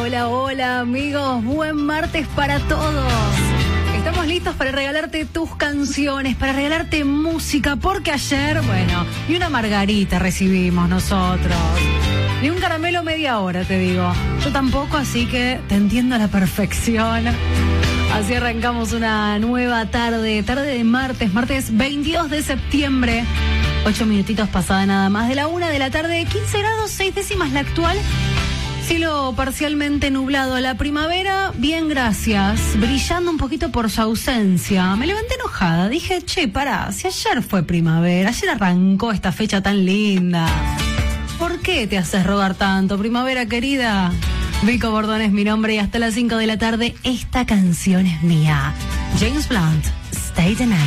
Hola, hola amigos, buen martes para todos. Estamos listos para regalarte tus canciones, para regalarte música, porque ayer, ni una margarita recibimos nosotros, ni un caramelo media hora, te digo. Yo tampoco, así que te entiendo a la perfección. Así arrancamos una nueva tarde de martes 22 de septiembre. 8 minutitos pasada nada más de la 1 de la tarde, 15 grados 6 décimas la actual. Cielo parcialmente nublado, la primavera, bien gracias, brillando un poquito por su ausencia. Me levanté enojada, dije, pará, si ayer fue primavera, ayer arrancó esta fecha tan linda. ¿Por qué te haces rogar tanto, primavera querida? Vico Bordón es mi nombre y hasta las 5 de la tarde esta canción es mía. James Blunt, Stay the Night.